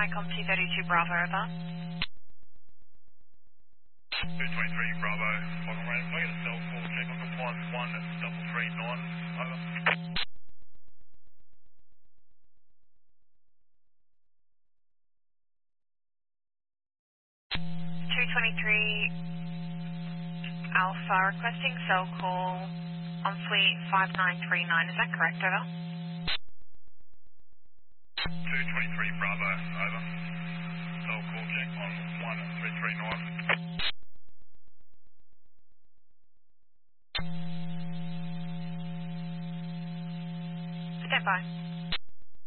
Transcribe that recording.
Icom 232 Bravo, over. 223 Bravo, final range. Can I get a cell call check on compliance 1339, over. Alpha requesting cell call on fleet 5939, is that correct, over? 223 Bravo, over. Cell call check on 1339. Stand by.